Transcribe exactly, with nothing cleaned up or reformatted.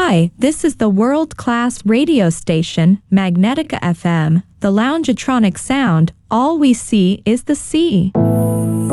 Hi, this is the world-class radio station, Magnetica F M, the Loungetronic sound. All we see is the sea.